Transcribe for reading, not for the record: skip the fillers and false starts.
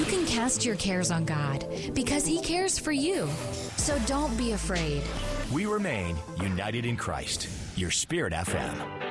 You can cast your cares on God because He cares for you. So don't be afraid. We remain united in Christ. Your Spirit FM.